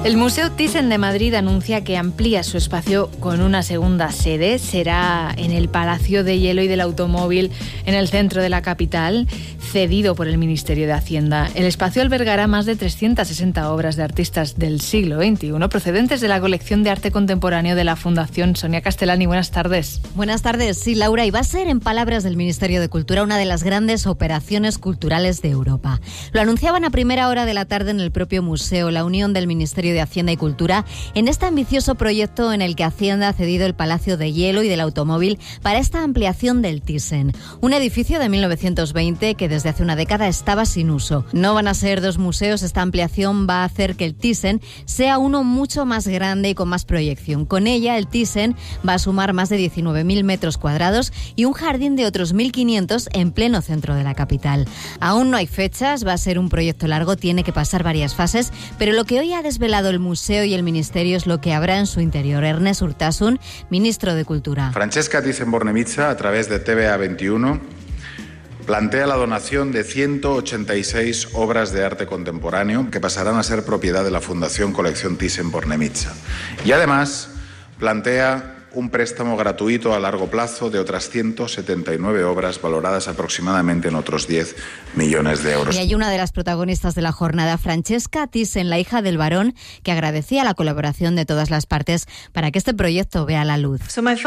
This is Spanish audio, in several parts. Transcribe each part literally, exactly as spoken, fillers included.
El Museo Thyssen de Madrid anuncia que amplía su espacio con una segunda sede. Será en el Palacio de Hielo y del Automóvil, en el centro de la capital, cedido por el Ministerio de Hacienda. El espacio albergará más de trescientas sesenta obras de artistas del siglo veintiuno procedentes de la colección de arte contemporáneo de la Fundación Sonia Castellani. Buenas tardes. Buenas tardes. Sí, Laura, y va a ser, en palabras del Ministerio de Cultura, una de las grandes operaciones culturales de Europa. Lo anunciaban a primera hora de la tarde en el propio museo, la unión del Ministerio de Hacienda y Cultura en este ambicioso proyecto en el que Hacienda ha cedido el Palacio de Hielo y del Automóvil para esta ampliación del Thyssen, un edificio de mil novecientos veinte que desde hace una década estaba sin uso. No van a ser dos museos, esta ampliación va a hacer que el Thyssen sea uno mucho más grande y con más proyección. Con ella, el Thyssen va a sumar más de diecinueve mil metros cuadrados y un jardín de otros mil quinientos en pleno centro de la capital. Aún no hay fechas, va a ser un proyecto largo, tiene que pasar varias fases, pero lo que hoy ha desvelado el museo y el ministerio es lo que habrá en su interior. Ernest Urtasun, ministro de Cultura. Francesca Thyssen-Bornemisza, a través de T V A veintiuno, plantea la donación de ciento ochenta y seis obras de arte contemporáneo que pasarán a ser propiedad de la Fundación Colección Thyssen-Bornemisza. Y además plantea un préstamo gratuito a largo plazo de otras ciento setenta y nueve obras valoradas aproximadamente en otros diez millones de euros. Y hay una de las protagonistas de la jornada, Francesca Thyssen, la hija del barón, que agradecía la colaboración de todas las partes para que este proyecto vea la luz.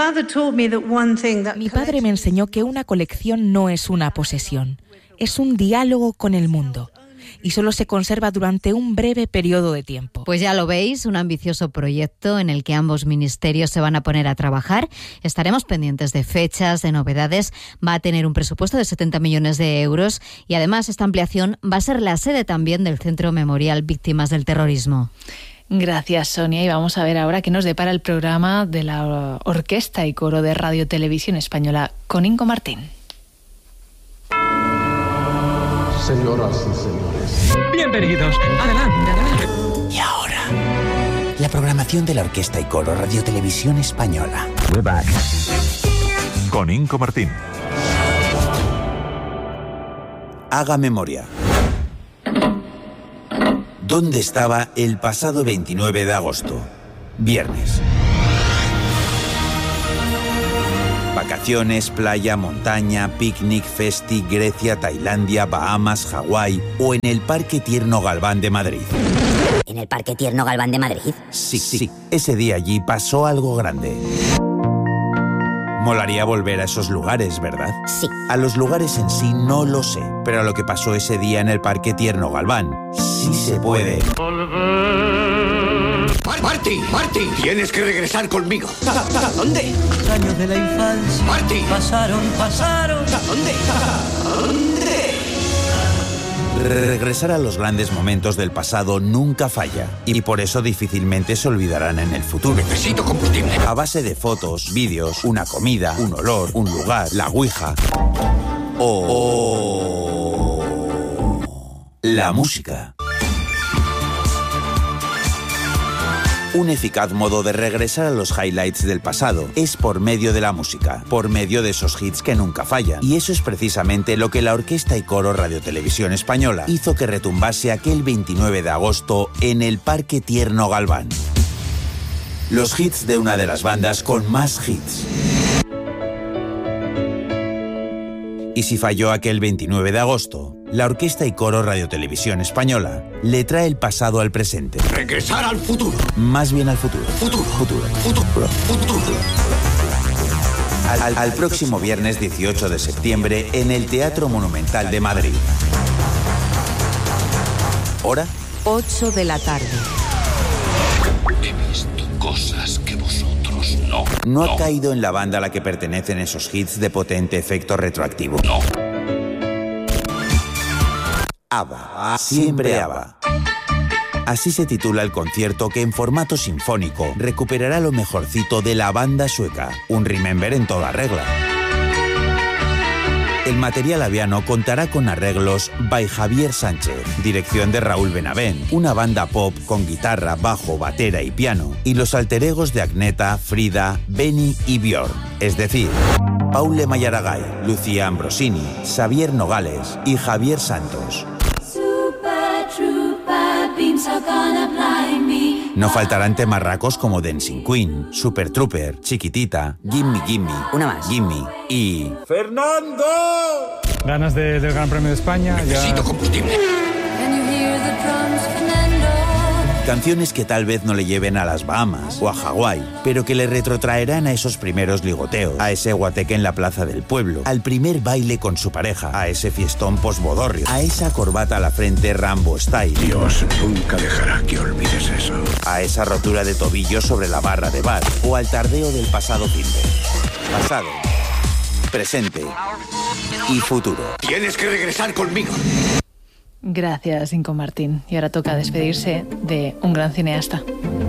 Mi padre me enseñó que una colección no es una posesión, es un diálogo con el mundo. Y solo se conserva durante un breve periodo de tiempo. Pues ya lo veis, un ambicioso proyecto en el que ambos ministerios se van a poner a trabajar. Estaremos pendientes de fechas, de novedades. Va a tener un presupuesto de setenta millones de euros y además esta ampliación va a ser la sede también del Centro Memorial Víctimas del Terrorismo. Gracias, Sonia. Y vamos a ver ahora qué nos depara el programa de la Orquesta y Coro de Radio Televisión Española con Inco Martín. Señoras y señores, bienvenidos. Adelante, adelante. Y ahora, la programación de la Orquesta y Coro Radio Televisión Española. We're back. Con Inco Martín. Haga memoria. ¿Dónde estaba el pasado veintinueve de agosto? Viernes. Vacaciones, playa, montaña, picnic, festi, Grecia, Tailandia, Bahamas, Hawái o en el Parque Tierno Galván de Madrid. ¿En el Parque Tierno Galván de Madrid? Sí, sí. Ese día allí pasó algo grande. Molaría volver a esos lugares, ¿verdad? Sí. A los lugares en sí no lo sé, pero a lo que pasó ese día en el Parque Tierno Galván sí se puede. ¡Marty! ¡Marty! Tienes que regresar conmigo. ¿A dónde? Los años de la infancia. ¡Marty! Pasaron, pasaron. ¿A dónde? ¿A dónde? Regresar a los grandes momentos del pasado nunca falla y por eso difícilmente se olvidarán en el futuro. Necesito combustible. A base de fotos, vídeos, una comida, un olor, un lugar, la ouija o la música. Un eficaz modo de regresar a los highlights del pasado es por medio de la música, por medio de esos hits que nunca fallan. Y eso es precisamente lo que la Orquesta y Coro Radio Televisión Española hizo que retumbase aquel veintinueve de agosto en el Parque Tierno Galván. Los hits de una de las bandas con más hits. Y si falló aquel veintinueve de agosto, la Orquesta y Coro Radio Televisión Española le trae el pasado al presente. Regresar al futuro. Más bien al futuro. Futuro. Futuro. Futuro. Futuro. Al, al, al próximo viernes dieciocho de septiembre en el Teatro Monumental de Madrid. ¿Hora? ocho de la tarde. He visto cosas que vosotros no. No ha no. caído en la banda a la que pertenecen esos hits de potente efecto retroactivo. No. ABBA, siempre ABBA. Así se titula el concierto que en formato sinfónico recuperará lo mejorcito de la banda sueca, un Remember en toda regla. El material aviano contará con arreglos by Javier Sánchez, dirección de Raúl Benavent, una banda pop con guitarra, bajo, batera y piano, y los alter egos de Agneta, Frida, Benny y Björn, es decir, Paule Mayaragay, Lucía Ambrosini, Xavier Nogales y Javier Santos. No faltarán temarracos como Dancing Queen, Super Trooper, Chiquitita, Gimme Gimme, Una más. Gimme y... ¡Fernando! Ganas de, del Gran Premio de España. Necesito ya... combustible. Canciones que tal vez no le lleven a las Bahamas o a Hawái, pero que le retrotraerán a esos primeros ligoteos, a ese guateque en la plaza del pueblo, al primer baile con su pareja, a ese fiestón posbodorrio, a esa corbata a la frente Rambo Style. Dios nunca dejará que olvides eso. A esa rotura de tobillo sobre la barra de bar o al tardeo del pasado finde. Pasado, presente y futuro. Tienes que regresar conmigo. Gracias, Inco Martín. Y ahora toca despedirse de un gran cineasta.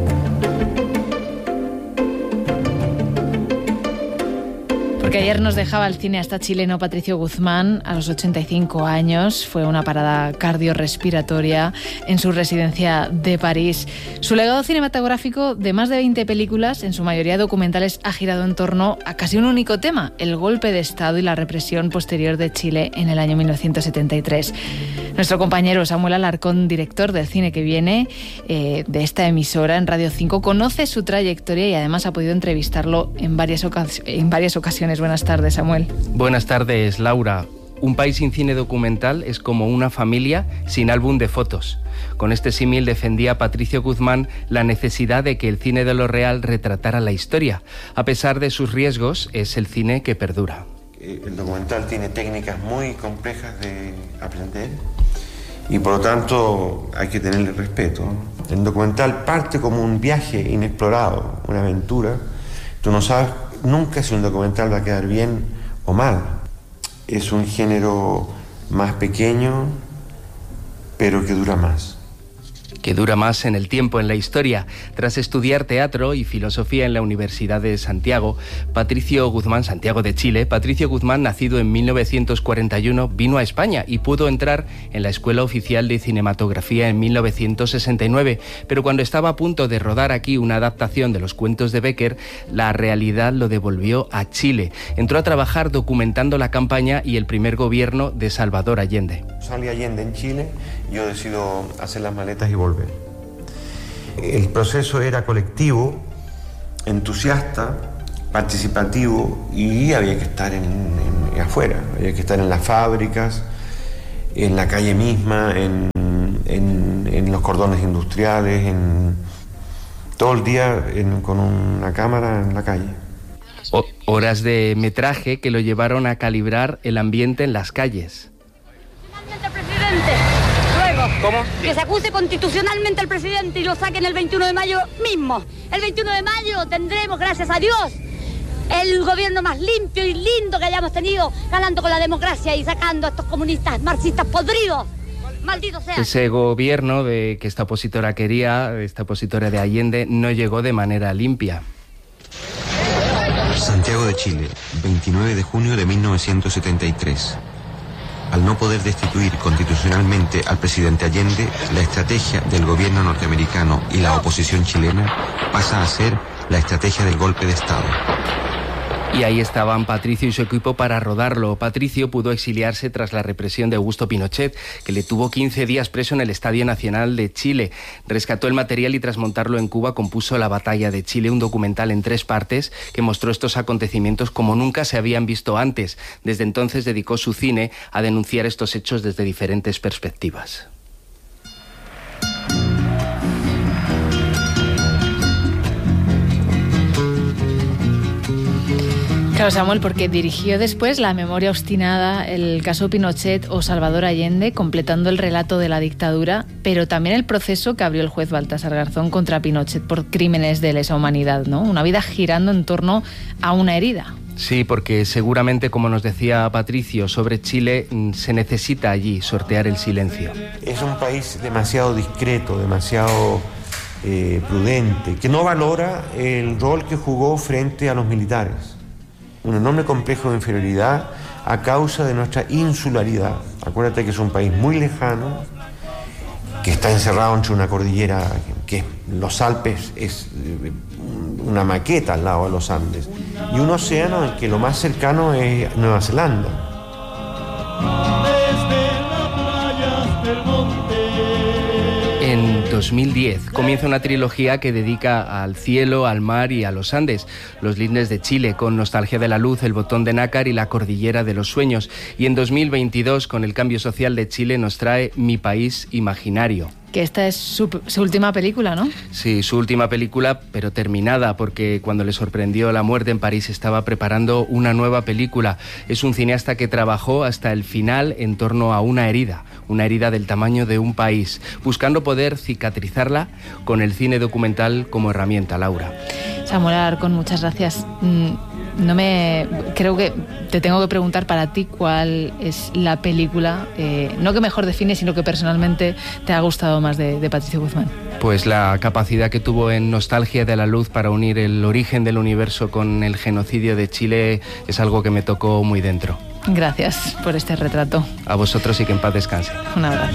Porque ayer nos dejaba el cineasta chileno Patricio Guzmán a los ochenta y cinco años. Fue una parada cardiorrespiratoria en su residencia de París. Su legado cinematográfico de más de veinte películas, en su mayoría documentales, ha girado en torno a casi un único tema: el golpe de Estado y la represión posterior de Chile en el año mil novecientos setenta y tres. Nuestro compañero Samuel Alarcón, director del Cine que Viene, eh, de esta emisora en Radio cinco, conoce su trayectoria y además ha podido entrevistarlo en varias, ocas- en varias ocasiones. Buenas tardes, Samuel. Buenas tardes, Laura. Un país sin cine documental es como una familia sin álbum de fotos. Con este símil defendía Patricio Guzmán la necesidad de que el cine de lo real retratara la historia. A pesar de sus riesgos, es el cine que perdura. El documental tiene técnicas muy complejas de aprender y por lo tanto hay que tenerle respeto. El documental parte como un viaje inexplorado, una aventura. Tú no sabes nunca si un documental va a quedar bien o mal. Es un género más pequeño, pero que dura más. Que dura más en el tiempo, en la historia. Tras estudiar teatro y filosofía en la Universidad de Santiago, Patricio Guzmán, Santiago de Chile, Patricio Guzmán, nacido en mil novecientos cuarenta y uno, vino a España y pudo entrar en la Escuela Oficial de Cinematografía en mil novecientos sesenta y nueve, pero cuando estaba a punto de rodar aquí una adaptación de los cuentos de Becker, la realidad lo devolvió a Chile. Entró a trabajar documentando la campaña y el primer gobierno de Salvador Allende. Salí Allende en Chile, yo decido hacer las maletas y volver. El proceso era colectivo, entusiasta, participativo y había que estar en, en, afuera, había que estar en las fábricas, en la calle misma, en, en, en los cordones industriales, en, todo el día en, con una cámara en la calle. O, horas de metraje que lo llevaron a calibrar el ambiente en las calles. ¿Cómo? Que se acuse constitucionalmente al presidente y lo saquen el veintiuno de mayo mismo. El veintiuno de mayo tendremos, gracias a Dios, el gobierno más limpio y lindo que hayamos tenido, ganando con la democracia y sacando a estos comunistas marxistas podridos. Maldito sea. Ese gobierno de que esta opositora quería, esta opositora de Allende, no llegó de manera limpia. Santiago de Chile, veintinueve de junio de mil novecientos setenta y tres. Al no poder destituir constitucionalmente al presidente Allende, la estrategia del gobierno norteamericano y la oposición chilena pasa a ser la estrategia del golpe de Estado. Y ahí estaban Patricio y su equipo para rodarlo. Patricio pudo exiliarse tras la represión de Augusto Pinochet, que le tuvo quince días preso en el Estadio Nacional de Chile. Rescató el material y tras montarlo en Cuba compuso La Batalla de Chile, un documental en tres partes que mostró estos acontecimientos como nunca se habían visto antes. Desde entonces dedicó su cine a denunciar estos hechos desde diferentes perspectivas. Claro, Samuel, porque dirigió después La memoria obstinada, el caso Pinochet o Salvador Allende, completando el relato de la dictadura, pero también el proceso que abrió el juez Baltasar Garzón contra Pinochet por crímenes de lesa humanidad, ¿no? Una vida girando en torno a una herida. Sí, porque seguramente, como nos decía Patricio, sobre Chile se necesita allí sortear el silencio. Es un país demasiado discreto, demasiado eh, prudente, que no valora el rol que jugó frente a los militares. Un enorme complejo de inferioridad a causa de nuestra insularidad. Acuérdate que es un país muy lejano, que está encerrado entre una cordillera, que los Alpes es una maqueta al lado de los Andes, y un océano en que lo más cercano es Nueva Zelanda. En dos mil diez. Comienza una trilogía que dedica al cielo, al mar y a los Andes, los lindes de Chile, con Nostalgia de la Luz, El Botón de Nácar y La Cordillera de los Sueños. Y en dos mil veintidós, con el cambio social de Chile, nos trae Mi País Imaginario. Que esta es su, su última película, ¿no? Sí, su última película, pero terminada, porque cuando le sorprendió la muerte en París estaba preparando una nueva película. Es un cineasta que trabajó hasta el final en torno a una herida, una herida del tamaño de un país, buscando poder cicatrizarla con el cine documental como herramienta, Laura. Samuel Alarcón, muchas gracias. No me... Creo que te tengo que preguntar para ti cuál es la película, eh, no que mejor define, sino que personalmente te ha gustado más de, de Patricio Guzmán. Pues la capacidad que tuvo en Nostalgia de la Luz para unir el origen del universo con el genocidio de Chile es algo que me tocó muy dentro. Gracias por este retrato. A vosotros y que en paz descanse. Un abrazo.